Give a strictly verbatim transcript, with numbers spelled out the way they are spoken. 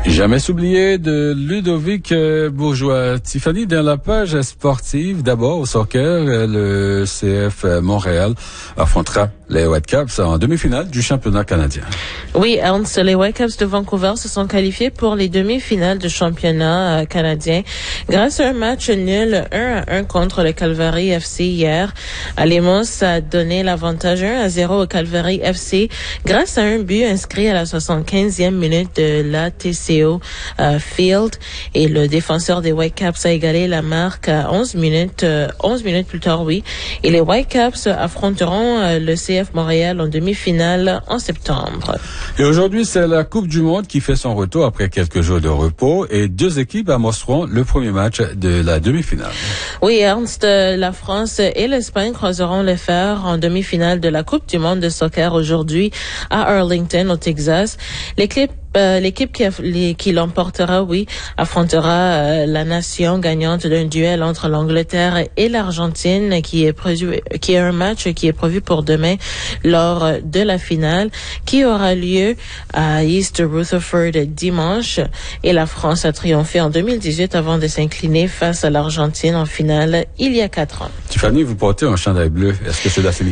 Jamais s'oublier de Ludovic Bourgeois. Tiffany, dans la page sportive, d'abord au soccer, le C F Montréal affrontera les Whitecaps en demi-finale du championnat canadien. Oui, Ernst, les Whitecaps de Vancouver se sont qualifiés pour les demi-finales du championnat euh, canadien grâce à un match nul un à un contre le Calgary F C hier. Alemos a donné l'avantage un à zéro au Calgary F C grâce à un but inscrit à la soixante-quinzième minute de l'A T C O euh, Field, et le défenseur des Whitecaps a égalé la marque à onze minutes, euh, onze minutes plus tard, oui. Et les Whitecaps affronteront euh, le C F Montréal en demi-finale en septembre. Et aujourd'hui, c'est la Coupe du Monde qui fait son retour après quelques jours de repos, et deux équipes amorceront le premier match de la demi-finale. Oui, Ernst, la France et l'Espagne croiseront les fers en demi-finale de la Coupe du Monde de soccer aujourd'hui à Arlington, au Texas. L'équipe Euh, l'équipe qui, les, qui l'emportera, oui, affrontera euh, la nation gagnante d'un duel entre l'Angleterre et l'Argentine, qui est prévu, qui est un match qui est prévu pour demain lors de la finale, qui aura lieu à East Rutherford dimanche. Et la France a triomphé en deux mille dix-huit avant de s'incliner face à l'Argentine en finale il y a quatre ans. Tiffany, vous portez un chandail bleu. Est-ce que c'est la